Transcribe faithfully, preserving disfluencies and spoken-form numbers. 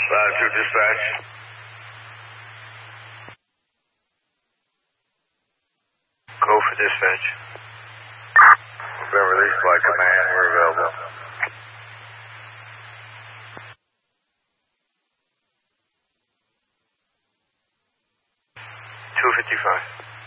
Latitude dispatch. Go for dispatch. We've been released by command. We're available. two fifty-five.